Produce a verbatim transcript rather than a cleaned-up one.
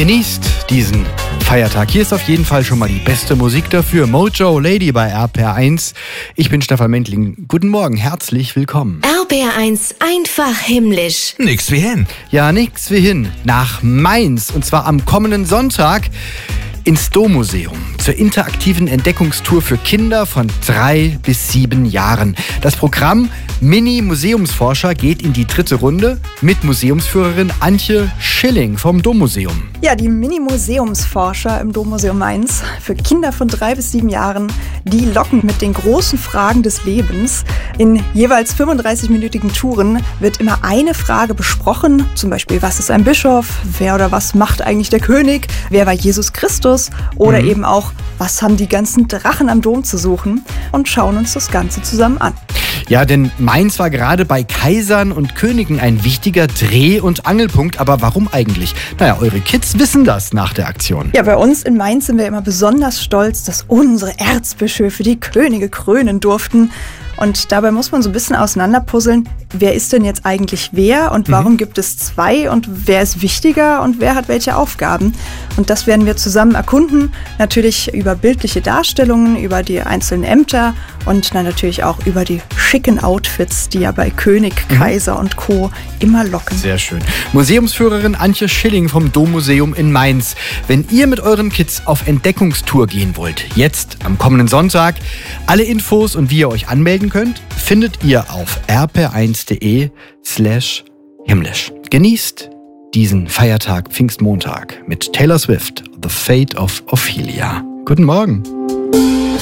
Genießt diesen Feiertag. Hier ist auf jeden Fall schon mal die beste Musik dafür. Mojo Lady bei R P R eins. Ich bin Stefan Mendling. Guten Morgen, herzlich willkommen. R P R eins, einfach himmlisch. Nix wie hin. Ja, nix wie hin. Nach Mainz. Und zwar am kommenden Sonntag ins Dommuseum zur interaktiven Entdeckungstour für Kinder von drei bis sieben Jahren. Das Programm Mini-Museumsforscher geht in die dritte Runde mit Museumsführerin Antje Schilling vom Dommuseum. Ja, die Mini-Museumsforscher im Dommuseum Mainz für Kinder von drei bis sieben Jahren, die locken mit den großen Fragen des Lebens. In jeweils fünfunddreißig-minütigen Touren wird immer eine Frage besprochen, zum Beispiel, was ist ein Bischof, wer oder was macht eigentlich der König, wer war Jesus Christus oder mhm. eben auch, was haben die ganzen Drachen am Dom zu suchen, und schauen uns das Ganze zusammen an. Ja, denn Mainz war gerade bei Kaisern und Königen ein wichtiger Dreh- und Angelpunkt. Aber warum eigentlich? Naja, eure Kids wissen das nach der Aktion. Ja, bei uns in Mainz sind wir immer besonders stolz, dass unsere Erzbischöfe die Könige krönen durften. Und dabei muss man so ein bisschen auseinanderpuzzeln, wer ist denn jetzt eigentlich wer und warum mhm. gibt es zwei und wer ist wichtiger und wer hat welche Aufgaben. Und das werden wir zusammen erkunden, natürlich über bildliche Darstellungen, über die einzelnen Ämter und dann natürlich auch über die schicken Outfits, die ja bei König, mhm. Kaiser und Co. immer locken. Sehr schön. Museumsführerin Antje Schilling vom Dommuseum in Mainz. Wenn ihr mit euren Kids auf Entdeckungstour gehen wollt, jetzt am kommenden Sonntag, alle Infos und wie ihr euch anmelden könnt, findet ihr auf r p r eins punkt d e slash himmlisch. Genießt diesen Feiertag Pfingstmontag mit Taylor Swift, The Fate of Ophelia. Guten Morgen.